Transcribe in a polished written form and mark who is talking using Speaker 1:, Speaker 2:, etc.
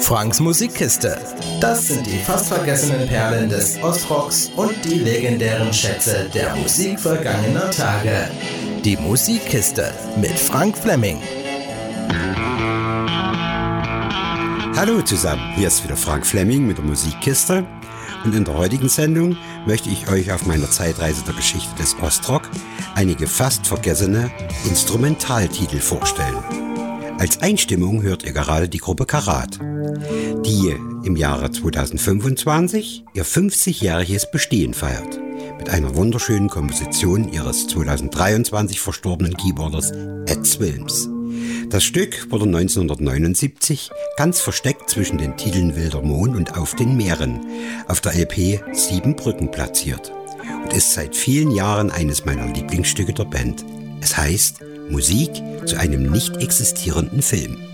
Speaker 1: Franks Musikkiste. Das sind die fast vergessenen Perlen des Ostrocks und die legendären Schätze der Musik vergangener Tage. Die Musikkiste mit Frank Fleming.
Speaker 2: Hallo zusammen, hier ist wieder Frank Fleming mit der Musikkiste. Und in der heutigen Sendung möchte ich euch auf meiner Zeitreise der Geschichte des Ostrock einige fast vergessene Instrumentaltitel vorstellen. Als Einstimmung hört ihr gerade die Gruppe Karat, die im Jahre 2025 ihr 50-jähriges Bestehen feiert, mit einer wunderschönen Komposition ihres 2023 verstorbenen Keyboarders Ed Wilms. Das Stück wurde 1979 ganz versteckt zwischen den Titeln Wilder Mond und Auf den Meeren auf der LP 7 Brücken platziert und ist seit vielen Jahren eines meiner Lieblingsstücke der Band. Es heißt Musik zu einem nicht existierenden Film.